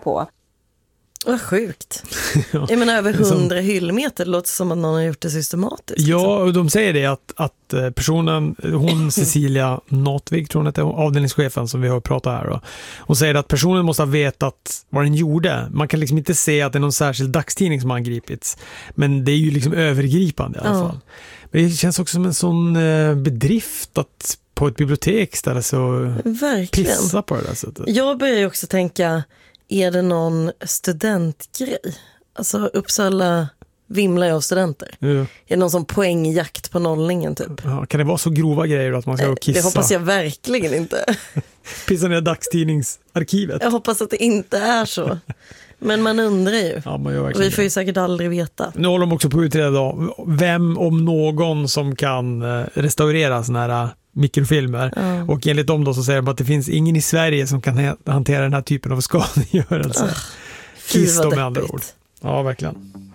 på. Vad sjukt. Ja. Jag menar över 100 hyllmeter, det låter som att någon har gjort det systematiskt. Ja, och de säger det att personen, hon Cecilia Notvig, tror hon heter, avdelningschefen som vi har pratat här då. Hon säger att personen måste ha vetat vad den gjorde. Man kan liksom inte se att det är någon särskild dagstidning som har angripits. Men det är ju liksom övergripande i alla fall. Men det känns också som en sån bedrift att på ett bibliotek ställa sig och pissa på det där sättet. Jag börjar ju också tänka, är det någon studentgrej? Alltså Uppsala vimlar ju av studenter. Ja. Är det någon som poängjakt på nollningen typ? Ja, kan det vara så grova grejer att man ska kissa? Det hoppas jag verkligen inte. Pissa ner dagstidningsarkivet. Jag hoppas att det inte är så. Men man undrar ju. Ja, man gör och vi får ju säkert aldrig veta. Nu håller de också på att utreda då, vem om någon som kan restaurera såna här mikrofilmer. Och enligt dem då så säger de att det finns ingen i Sverige som kan hantera den här typen av skadegörelse. Kiss då med andra ord. Ja, verkligen.